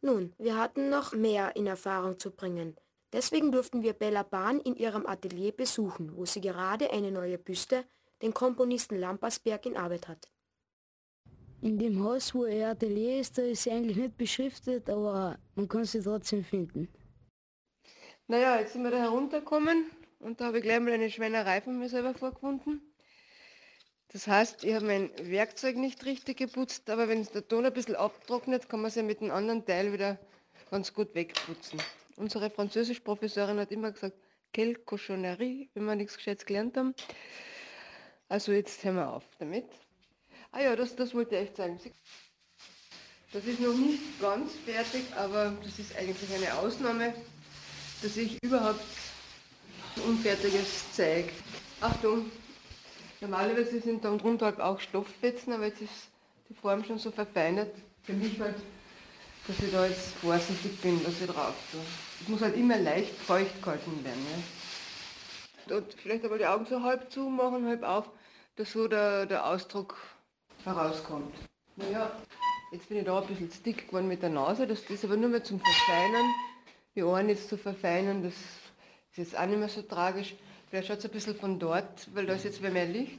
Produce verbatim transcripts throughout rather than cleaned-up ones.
Nun, wir hatten noch mehr in Erfahrung zu bringen. Deswegen durften wir Bella Bahn in ihrem Atelier besuchen, wo sie gerade eine neue Büste, den Komponisten Lampersberg, in Arbeit hat. In dem Haus, wo ihr Atelier ist, da ist sie eigentlich nicht beschriftet, aber man kann sie trotzdem finden. Naja, jetzt sind wir da heruntergekommen und da habe ich gleich mal eine Schweinerei von mir selber vorgefunden. Das heißt, ich habe mein Werkzeug nicht richtig geputzt, aber wenn der Ton ein bisschen abtrocknet, kann man es ja mit dem anderen Teil wieder ganz gut wegputzen. Unsere Französischprofessorin hat immer gesagt, quelle cochonnerie, wenn wir nichts Gescheites gelernt haben. Also jetzt hören wir auf damit. Ah ja, das, das wollte ich echt sagen. Das ist noch nicht ganz fertig, aber das ist eigentlich eine Ausnahme, dass ich überhaupt Unfertiges zeige. Achtung! Normalerweise sind da drunter halt auch Stofffetzen, aber jetzt ist die Form schon so verfeinert. Für mich halt, dass ich da jetzt vorsichtig bin, was ich drauf tue. Es muss halt immer leicht feucht gehalten werden. Ja. Und vielleicht aber die Augen so halb zumachen, halb auf, dass so der, der Ausdruck herauskommt. Naja, jetzt bin ich da ein bisschen zu dick geworden mit der Nase, das ist aber nur mehr zum Verfeinern. Die Ohren jetzt zu verfeinern, das ist jetzt auch nicht mehr so tragisch. Vielleicht schaut es ein bisschen von dort, weil da ist jetzt mehr Licht.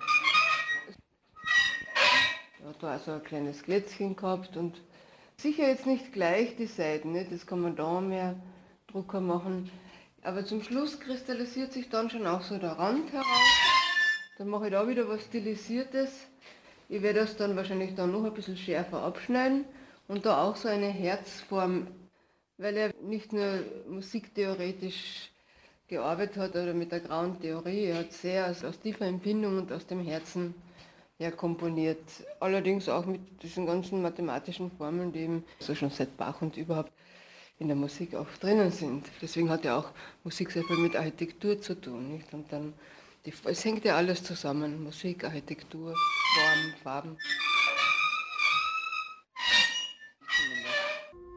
Ja, da auch so ein kleines Glätzchen gehabt und sicher jetzt nicht gleich die Seiten, nicht? Das kann man da mehr Drucker machen. Aber zum Schluss kristallisiert sich dann schon auch so der Rand heraus. Dann mache ich da wieder was Stilisiertes. Ich werde das dann wahrscheinlich dann noch ein bisschen schärfer abschneiden und da auch so eine Herzform, weil er nicht nur musiktheoretisch gearbeitet hat oder mit der grauen Theorie, er hat sehr aus, aus tiefer Empfindung und aus dem Herzen her komponiert. Allerdings auch mit diesen ganzen mathematischen Formeln, die eben so schon seit Bach und überhaupt in der Musik auch drinnen sind. Deswegen hat ja auch Musik sehr viel mit Architektur zu tun. Nicht? Und dann, die, es hängt ja alles zusammen, Musik, Architektur, Form, Farben.